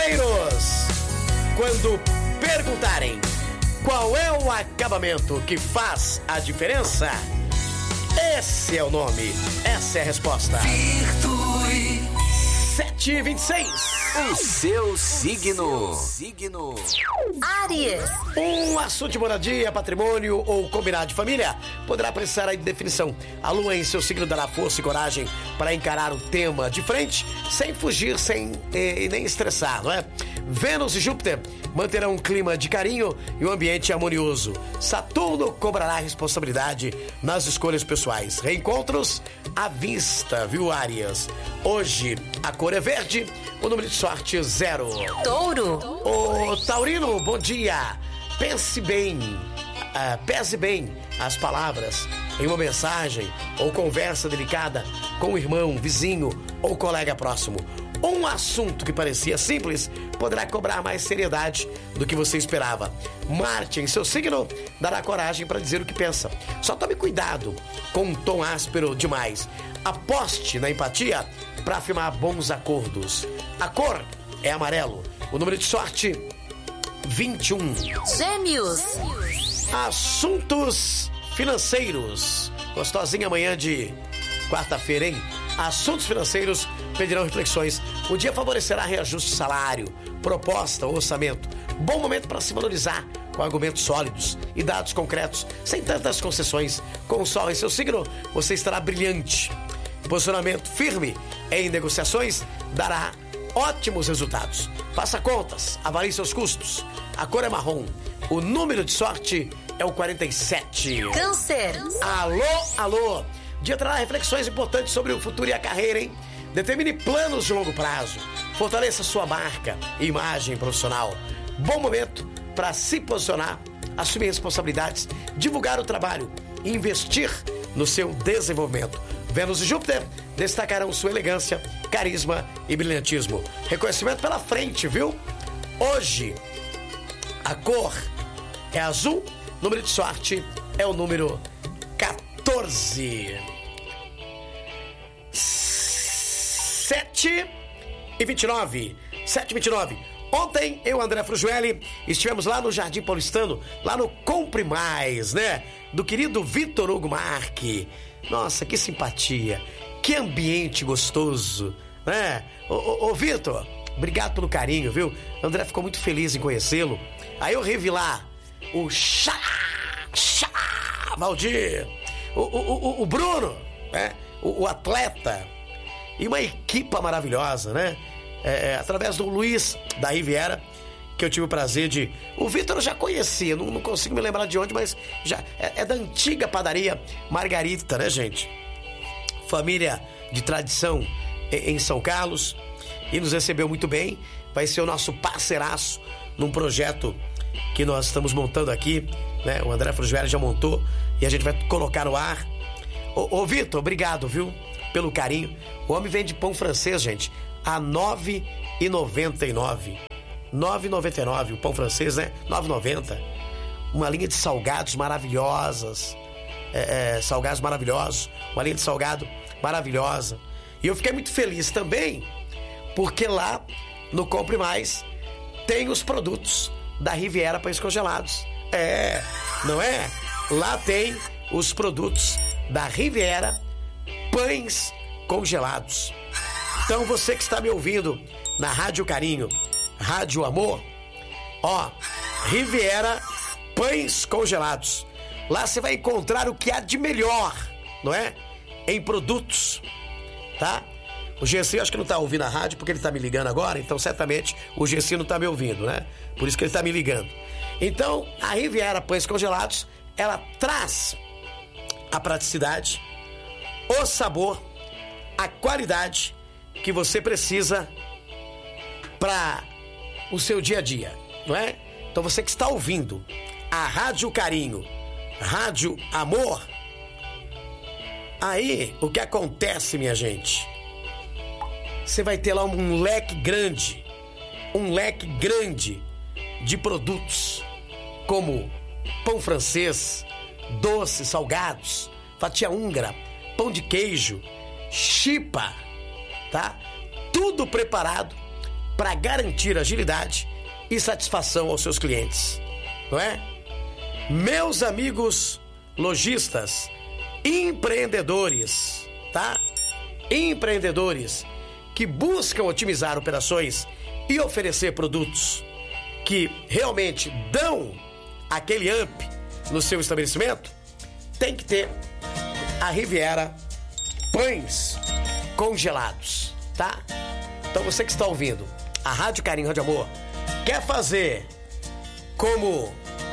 Financeiros, quando perguntarem qual é o acabamento que faz a diferença, esse é o nome, essa é a resposta. Virtue 7h26. O seu signo. Áries. Um assunto de moradia, patrimônio ou combinado de família poderá precisar aí de definição. A lua em seu signo dará força e coragem para encarar o tema de frente, sem fugir, e nem estressar, não é? Vênus e Júpiter manterão um clima de carinho e um ambiente harmonioso. Saturno cobrará responsabilidade nas escolhas pessoais. Reencontros à vista, viu, Áries? Hoje, a cor é verde, o número de sorte 0. Touro. Ô, Taurino, bom dia. Pese bem as palavras em uma mensagem ou conversa delicada com um irmão, vizinho ou colega próximo. Um assunto que parecia simples poderá cobrar mais seriedade do que você esperava. Marte, em seu signo, dará coragem para dizer o que pensa. Só tome cuidado com um tom áspero demais. Aposte na empatia para afirmar bons acordos. A cor é amarelo. O número de sorte 21. Gêmeos. Assuntos financeiros. Gostosinha amanhã de quarta-feira, hein? Assuntos financeiros pedirão reflexões. O dia favorecerá reajuste de salário, proposta ou orçamento. Bom momento para se valorizar com argumentos sólidos e dados concretos, sem tantas concessões. Com o sol em seu signo, você estará brilhante. Posicionamento firme em negociações dará ótimos resultados. Faça contas, avalie seus custos. A cor é marrom. O número de sorte é o 47. Câncer. Alô. Dia trará reflexões importantes sobre o futuro e a carreira, hein? Determine planos de longo prazo. Fortaleça sua marca e imagem profissional. Bom momento para se posicionar, assumir responsabilidades, divulgar o trabalho e investir no seu desenvolvimento. Vênus e Júpiter destacarão sua elegância, carisma e brilhantismo. Reconhecimento pela frente, viu? Hoje, a cor é azul, número de sorte é o número 14. 7h29. Ontem, eu e o André Frujueli estivemos lá no Jardim Paulistano, lá no Compre Mais, né? Do querido Vitor Hugo Marque. Nossa, que simpatia, que ambiente gostoso, né? Ô Vitor, obrigado pelo carinho, viu? O André ficou muito feliz em conhecê-lo. Aí eu revi lá o Valdir, o Bruno, né? O atleta e uma equipa maravilhosa, né? Através do Luiz da Riviera, que eu tive o prazer de... O Vitor eu já conhecia, não consigo me lembrar de onde, mas já é da antiga padaria Margarita, né, gente? Família de tradição em São Carlos, e nos recebeu muito bem. Vai ser o nosso parceiraço num projeto que nós estamos montando aqui, né? O André Frujueli já montou e a gente vai colocar no ar. Ô Vitor, obrigado, viu? Pelo carinho. O homem vende pão francês, gente, a R$ 9,99. R$ 9,99 o pão francês, né? R$ 9,90. Uma linha de salgados maravilhosas. Salgados maravilhosos. Uma linha de salgado maravilhosa. E eu fiquei muito feliz também, porque lá no Compre Mais tem os produtos da Riviera Pães Congelados. Não é? Lá tem os produtos da Riviera Pães Congelados. Então você que está me ouvindo na Rádio Carinho, Rádio Amor, Riviera Pães Congelados. Lá você vai encontrar o que há de melhor, não é? Em produtos, tá? O GC acho que não tá ouvindo a rádio porque ele tá me ligando agora, então certamente o GC não tá me ouvindo, né? Por isso que ele tá me ligando. Então, a Riviera Pães Congelados, ela traz a praticidade, o sabor, a qualidade que você precisa para o seu dia a dia, não é? Então você que está ouvindo a Rádio Carinho, Rádio Amor, aí o que acontece, minha gente? Você vai ter lá um leque grande de produtos, como pão francês, doces, salgados, fatia húngara, pão de queijo, chipa, tá? Tudo preparado para garantir agilidade e satisfação aos seus clientes, não é? Meus amigos lojistas, empreendedores, tá? Empreendedores que buscam otimizar operações e oferecer produtos que realmente dão aquele up no seu estabelecimento, tem que ter a Riviera Pães Congelados, tá? Então você que está ouvindo a Rádio Carinho, Rádio Amor, quer fazer como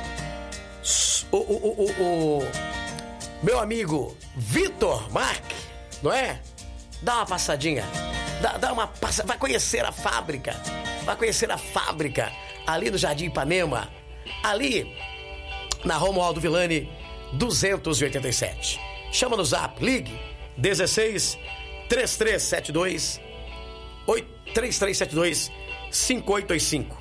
o meu amigo Vitor Mark, não é? Dá uma passadinha, dá uma passada, vai conhecer a fábrica ali no Jardim Ipanema, ali na Romualdo Villani 287. Chama no zap, ligue 16 3372 3372 5885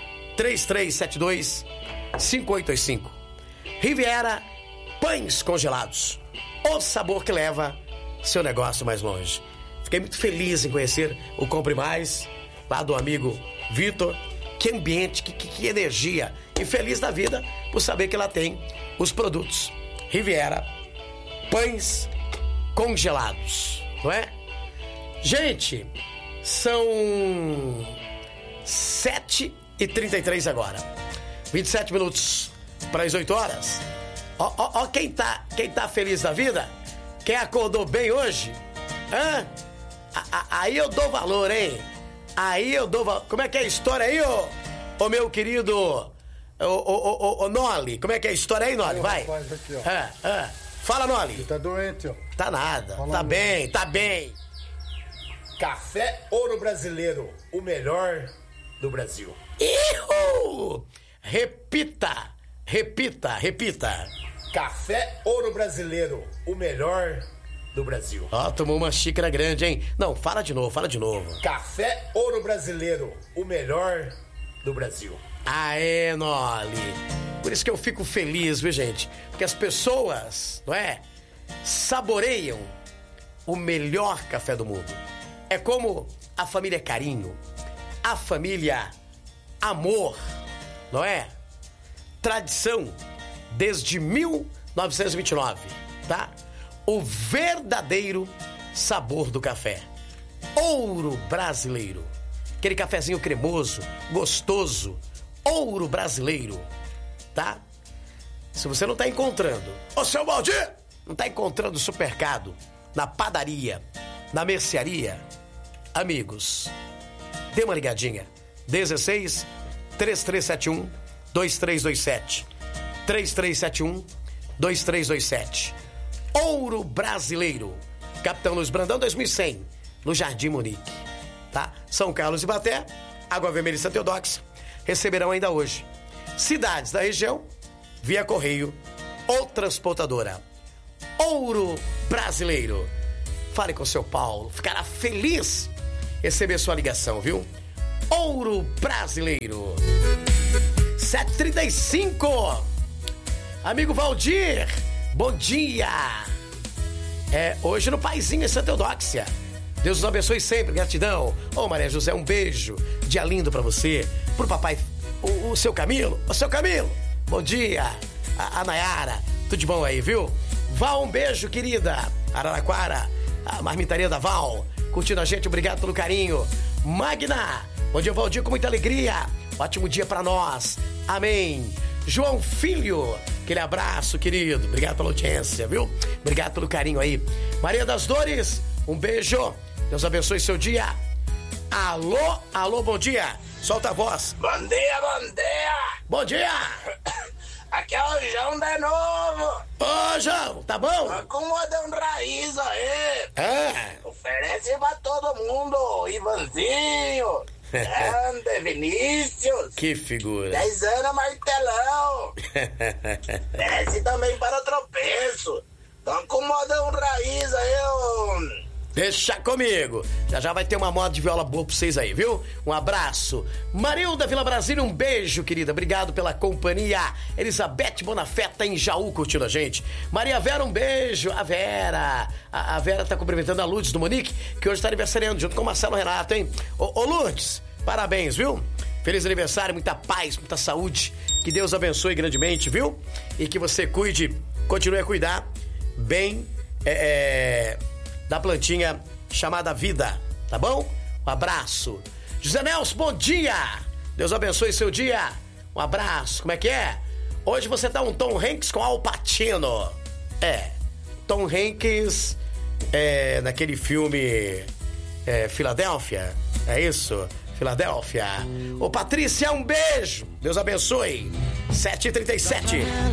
3372 5885. Riviera Pães Congelados, o sabor que leva seu negócio mais longe. Fiquei muito feliz em conhecer o Compre Mais, lá do amigo Vitor. Que ambiente, que energia. E feliz da vida por saber que lá tem os produtos Riviera Pães Congelados, não é? Gente, são 7h33 agora. 27 minutos para as 8 horas. Ó, quem tá feliz da vida? Quem acordou bem hoje? Hã? Aí eu dou valor, hein? Aí eu dou valor. Como é que é a história aí, ô meu querido ô Noli? Como é que é a história aí, Noli? Vai. Rapaz, aqui, ó. Fala, Noli. Você tá doente, ó. Tá nada. Fala, tá bem. Café Ouro Brasileiro, o melhor do Brasil. Ihu! Repita. Café Ouro Brasileiro, o melhor do Brasil. Ó, tomou uma xícara grande, hein? Não, fala de novo. Café Ouro Brasileiro, o melhor do Brasil. Aê, Noli. Por isso que eu fico feliz, viu, gente? Porque as pessoas, não é? Saboreiam o melhor café do mundo. É como a família Carinho, a família Amor, não é? Tradição desde 1929, tá? O verdadeiro sabor do café. Ouro Brasileiro. Aquele cafezinho cremoso, gostoso. Ouro Brasileiro, tá? Se você não tá encontrando, ô seu Valdir, não tá encontrando no supermercado, na padaria, na mercearia, amigos, dê uma ligadinha. 16 3371 2327 3371 2327. Ouro Brasileiro, Capitão Luiz Brandão 2100, no Jardim Munique, tá? São Carlos e Baté, Água Vermelha e Santa Teodóxia receberão ainda hoje cidades da região via correio ou transportadora. Ouro Brasileiro. Fale com o seu Paulo, ficará feliz receber sua ligação, viu? Ouro Brasileiro. 7h35. Amigo Valdir, bom dia. Hoje no Paizinho em Santa Teodóxia. Deus nos abençoe sempre, gratidão. Ô Maria José, um beijo. Dia lindo pra você. Pro papai, o seu Camilo. Ô seu Camilo, bom dia. A Nayara, tudo de bom aí, viu? Val, um beijo, querida. Araraquara, a marmitaria da Val, curtindo a gente, obrigado pelo carinho. Magna, bom dia, Valdir, com muita alegria. Ótimo dia pra nós. Amém. João Filho, aquele abraço, querido. Obrigado pela audiência, viu? Obrigado pelo carinho aí. Maria das Dores, um beijo. Deus abençoe seu dia. Alô, bom dia. Solta a voz. Bom dia. Bom dia. Aqui é o João de novo. Ô, João, tá bom? Acomoda um raiz aí. É. Oferece pra todo mundo. Ivanzinho, Grande, Vinícius. Que figura. 10 anos, martelão. Desce também para o tropeço. Então acomoda um raiz aí, Deixa comigo. Já vai ter uma moda de viola boa pra vocês aí, viu? Um abraço. Marilda Vila Brasília, um beijo, querida. Obrigado pela companhia. Elizabeth Bonafé tá em Jaú curtindo a gente. Maria Vera, um beijo. A Vera tá cumprimentando a Lourdes do Monique, que hoje tá aniversariando junto com o Marcelo Renato, hein? Ô Lourdes, Parabéns, viu? Feliz aniversário, muita paz, muita saúde. Que Deus abençoe grandemente, viu? E que você continue a cuidar bem da plantinha chamada vida, tá bom? Um abraço. José Nelson, bom dia! Deus abençoe seu dia. Um abraço. Como é que é? Hoje você tá um Tom Hanks com Al Pacino. Tom Hanks naquele filme Filadélfia. É isso? Filadélfia. Ô Patrícia, um beijo. Deus abençoe. 7h37.